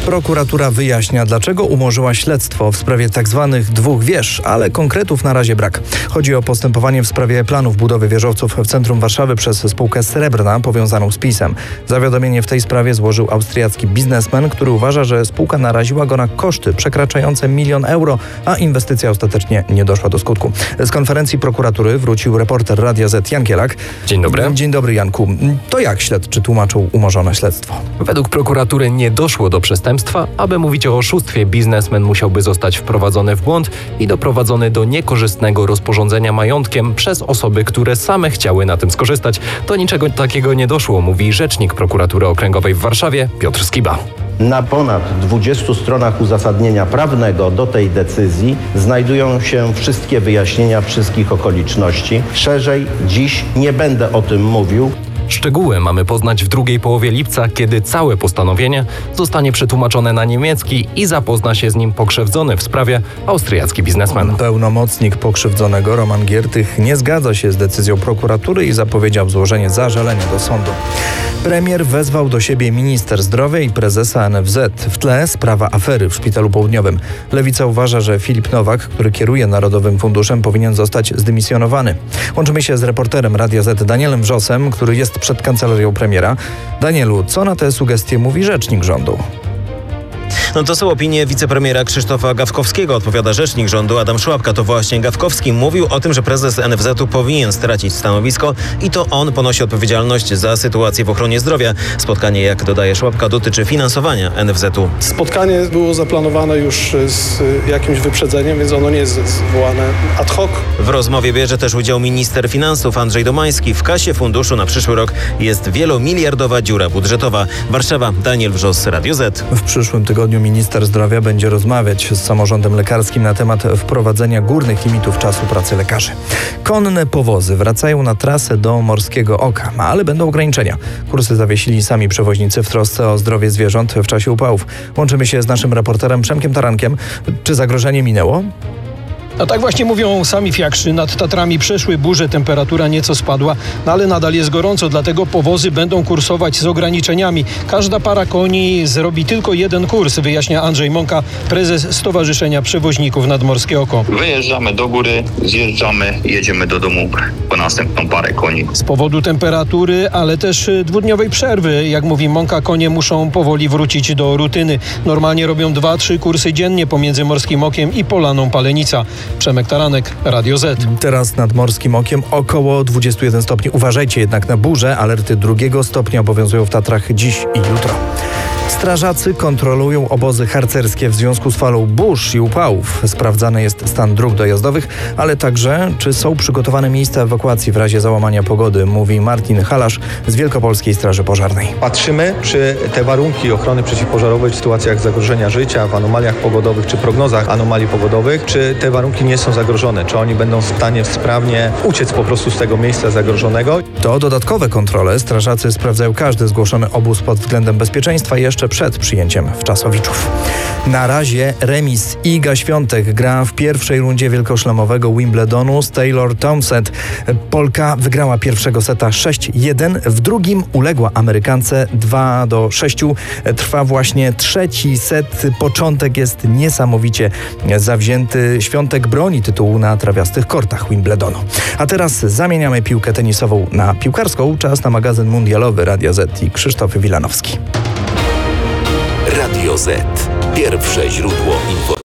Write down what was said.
Prokuratura wyjaśnia, dlaczego umorzyła śledztwo w sprawie tzw. dwóch wież, ale konkretów na razie brak. Chodzi o postępowanie w sprawie planów budowy wieżowców w centrum Warszawy przez spółkę Srebrna powiązaną z PiS-em. Zawiadomienie w tej sprawie złożył austriacki biznesmen, który uważa, że spółka naraziła go na koszty przekraczające 1 000 000 euro, a inwestycja ostatecznie nie doszła do skutku. Z konferencji prokuratury wrócił reporter Radia Z Jan Kielak. Dzień dobry. Dzień dobry, Janku. To jak śledczy tłumaczą umorzone śledztwo? Według prokuratury nie doszło do przestępstwa. Aby mówić o oszustwie, biznesmen musiałby zostać wprowadzony w błąd i doprowadzony do niekorzystnego rozporządzenia majątkiem przez osoby, które same chciały na tym skorzystać. Do niczego takiego nie doszło, mówi rzecznik prokuratury okręgowej w Warszawie Piotr Skiba. Na ponad 20 stronach uzasadnienia prawnego do tej decyzji znajdują się wszystkie wyjaśnienia wszystkich okoliczności. Szerzej dziś nie będę o tym mówił. Szczegóły mamy poznać w drugiej połowie lipca, kiedy całe postanowienie zostanie przetłumaczone na niemiecki i zapozna się z nim pokrzywdzony w sprawie austriacki biznesmen. Pełnomocnik pokrzywdzonego Roman Giertych nie zgadza się z decyzją prokuratury i zapowiedział złożenie zażalenia do sądu. Premier wezwał do siebie minister zdrowia i prezesa NFZ. W tle sprawa afery w Szpitalu Południowym. Lewica uważa, że Filip Nowak, który kieruje Narodowym Funduszem, powinien zostać zdymisjonowany. Łączymy się z reporterem Radia Z Danielem Wrzosem, który jest przed kancelarią premiera. Danielu, co na te sugestie mówi rzecznik rządu? To są opinie wicepremiera Krzysztofa Gawkowskiego, odpowiada rzecznik rządu Adam Szłapka. To właśnie Gawkowski mówił o tym, że prezes NFZ-u powinien stracić stanowisko i to on ponosi odpowiedzialność za sytuację w ochronie zdrowia. Spotkanie, jak dodaje Szłapka, dotyczy finansowania NFZ-u. Spotkanie było zaplanowane już z jakimś wyprzedzeniem, więc ono nie jest zwołane ad hoc. W rozmowie bierze też udział minister finansów Andrzej Domański. W kasie funduszu na przyszły rok jest wielomiliardowa dziura budżetowa. Warszawa, Daniel Wrzos, Radio Z. W przyszłym tygodniu minister zdrowia będzie rozmawiać z samorządem lekarskim na temat wprowadzenia górnych limitów czasu pracy lekarzy. Konne powozy wracają na trasę do Morskiego Oka, ale będą ograniczenia. Kursy zawiesili sami przewoźnicy w trosce o zdrowie zwierząt w czasie upałów. Łączymy się z naszym reporterem Przemkiem Tarankiem. Czy zagrożenie minęło? No tak właśnie mówią sami fiakrzy. Nad Tatrami przeszły burze, temperatura nieco spadła, ale nadal jest gorąco, dlatego powozy będą kursować z ograniczeniami. Każda para koni zrobi tylko jeden kurs, wyjaśnia Andrzej Mąka, prezes Stowarzyszenia Przewoźników Nadmorskie Oko. Wyjeżdżamy do góry, zjeżdżamy, jedziemy do domu po następną parę koni. Z powodu temperatury, ale też dwudniowej przerwy, jak mówi Mąka, konie muszą powoli wrócić do rutyny. Normalnie robią 2-3 kursy dziennie pomiędzy Morskim Okiem i Polaną Palenica. Przemek Taranek, Radio Z. Teraz nad Morskim Okiem około 21 stopni. Uważajcie jednak na burzę. Alerty 2 stopnia obowiązują w Tatrach dziś i jutro. Strażacy kontrolują obozy harcerskie w związku z falą burz i upałów. Sprawdzany jest stan dróg dojazdowych, ale także czy są przygotowane miejsca ewakuacji w razie załamania pogody, mówi Martin Halasz z Wielkopolskiej Straży Pożarnej. Patrzymy, czy te warunki ochrony przeciwpożarowej w sytuacjach zagrożenia życia, w anomaliach pogodowych czy prognozach anomalii pogodowych, czy te warunki nie są zagrożone, czy oni będą w stanie sprawnie uciec po prostu z tego miejsca zagrożonego. To dodatkowe kontrole. Strażacy sprawdzają każdy zgłoszony obóz pod względem bezpieczeństwa jeszcze przed przyjęciem w Czasowiczów. Na razie remis. Iga Świątek gra w pierwszej rundzie wielkoszlemowego Wimbledonu z Taylor Townsend. Polka wygrała pierwszego seta 6-1, w drugim uległa Amerykance 2-6. Trwa właśnie trzeci set. Początek jest niesamowicie zawzięty. Świątek broni tytułu na trawiastych kortach Wimbledonu. A teraz zamieniamy piłkę tenisową na piłkarską. Czas na magazyn mundialowy Radia Z i Krzysztof Wilanowski. Radio Z. Pierwsze źródło informacji.